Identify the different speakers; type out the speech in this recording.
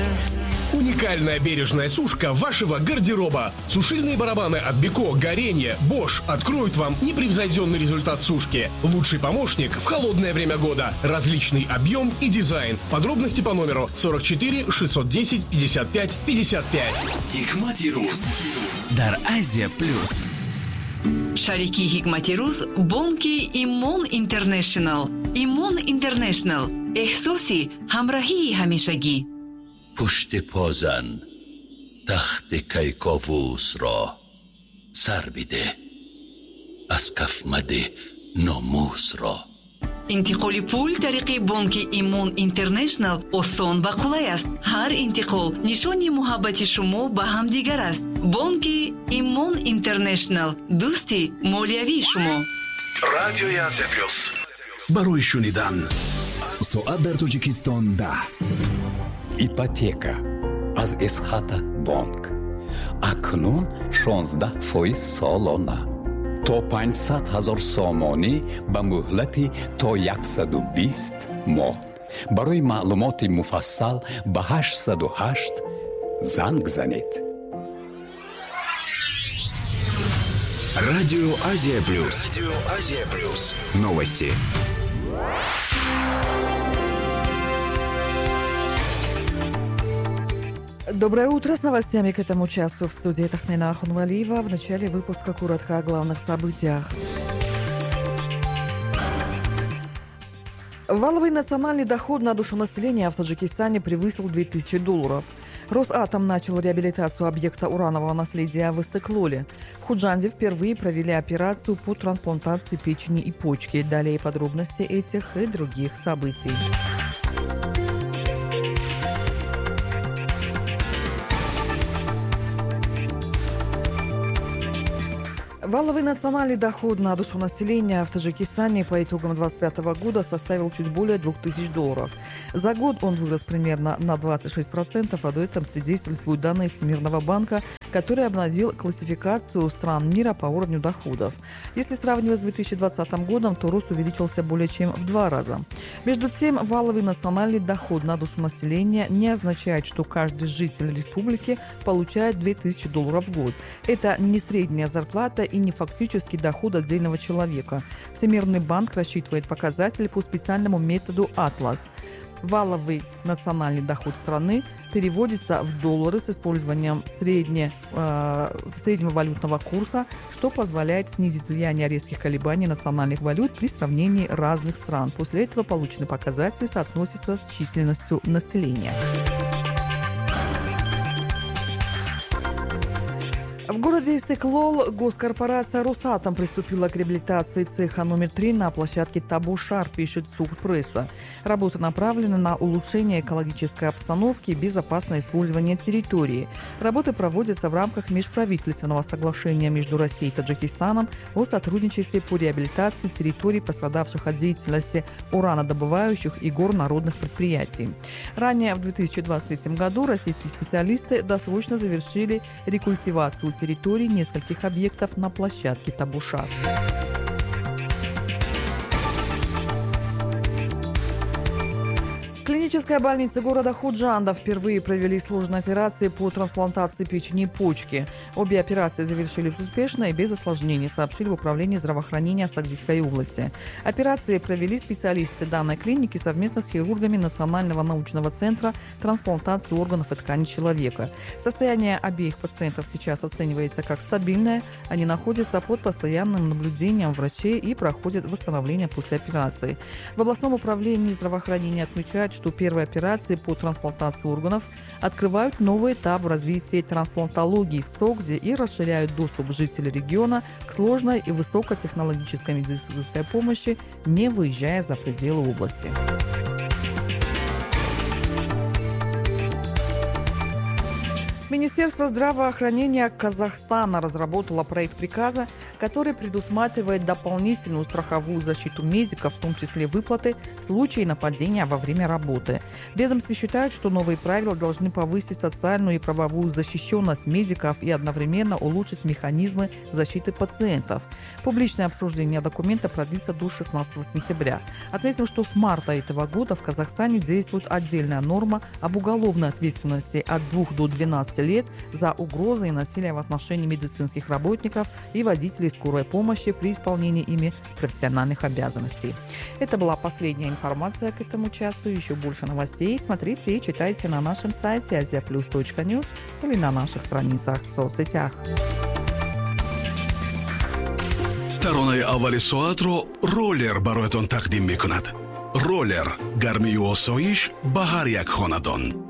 Speaker 1: Уникальная бережная сушка вашего гардероба. Сушильные барабаны от Беко, Горенье, Bosch откроют вам непревзойденный результат сушки. Лучший помощник в холодное время года. Различный объем и дизайн. Подробности по номеру 44 610 55 55.
Speaker 2: Hikmati Ruz дар Азия Плюс.
Speaker 3: Шарики Hikmati Ruz бонки Имон Интернешнл. Имон Интернешнл. эҳсоси ҳамроҳии ҳамешагӣ.
Speaker 4: پشت پازن تخت کیکاووس را سر بده، از کف مده ناموس را.
Speaker 3: интиқоли пул тариқи бонки Имон Интернешнл осон ва қулай аст. ҳар интиқол нишони муҳаббати шумо ба ҳамдигар аст. бонки Имон Интернешнл дӯсти молиявии шумо.
Speaker 1: Радиои Азия Плюс.
Speaker 5: барои шунидан.
Speaker 6: соат дар Тоҷикистон 10.
Speaker 7: ипотека аз Эсхата банк акнун 16% солона то 500,000 сомонӣ ба муҳлати то 120 моҳ. барои маълумоти муфассал ба 808 занг занед.
Speaker 5: Радио Азия Плюс. Новости.
Speaker 8: Доброе утро. С новостями к этому часу в студии Тахмина Ахунвалиева. В начале выпуска коротко о главных событиях. Валовый национальный доход на душу населения в Таджикистане превысил $2000. Росатом начал реабилитацию объекта уранового наследия в Истыклоле. В Худжанде впервые провели операцию по трансплантации печени и почки. Далее подробности этих и других событий. Валовый национальный доход на душу населения в Таджикистане по итогам 2025 года составил чуть более $2000. За год он вырос примерно на 26%, а об этом свидетельствуют данные Всемирного банка, который обновил классификацию стран мира по уровню доходов. Если сравнивать с 2020 годом, то рост увеличился более чем в 2 раза. Между тем, валовый национальный доход на душу населения не означает, что каждый житель республики получает $2000 в год. Это не средняя зарплата и не фактический доход отдельного человека. Всемирный банк рассчитывает показатели по специальному методу «Атлас». Валовый национальный доход страны переводится в доллары с использованием среднего валютного курса, что позволяет снизить влияние резких колебаний национальных валют при сравнении разных стран. После этого полученный показатель соотносится с численностью населения. В городе Истыклол госкорпорация «Росатом» приступила к реабилитации цеха номер 3 на площадке Табушар, пишет Сух-пресса. Работа направлена на улучшение экологической обстановки и безопасное использование территории. Работы проводятся в рамках межправительственного соглашения между Россией и Таджикистаном о сотрудничестве по реабилитации территорий, пострадавших от деятельности уранодобывающих и горнородных предприятий. Ранее в 2023 году российские специалисты досрочно завершили рекультивацию территорий нескольких объектов на площадке Табушар. Клиническая больница города Худжанда впервые провели сложные операции по трансплантации печени и почки. Обе операции завершились успешно и без осложнений, сообщили в управлении здравоохранения Сагдийской области. Операции провели специалисты данной клиники совместно с хирургами Национального научного центра трансплантации органов и тканей человека. Состояние обеих пациентов сейчас оценивается как стабильное. Они находятся под постоянным наблюдением врачей и проходят восстановление после операции. В областном управлении здравоохранения отмечают, что первые операции по трансплантации органов открывают новый этап в развитии трансплантологии в Согде и расширяют доступ жителей региона к сложной и высокотехнологической медицинской помощи, не выезжая за пределы области. Министерство здравоохранения Казахстана разработало проект приказа, который предусматривает дополнительную страховую защиту медиков, в том числе выплаты в случае нападения во время работы. В ведомстве считают, что новые правила должны повысить социальную и правовую защищенность медиков и одновременно улучшить механизмы защиты пациентов. Публичное обсуждение документа продлится до 16 сентября. Отметим, что с марта этого года в Казахстане действует отдельная норма об уголовной ответственности от 2 до 12 лет за угрозы и насилие в отношении медицинских работников и водителей скорой помощи при исполнении ими профессиональных обязанностей. Это была последняя информация к этому часу. Еще больше новостей смотрите и читайте на нашем сайте asiaplus.news или на наших страницах в соцсетях.
Speaker 5: таронаи аввали соатро роллер бароятон тақдим мекунад. роллер гармию осоиш ба ҳар як хонадон.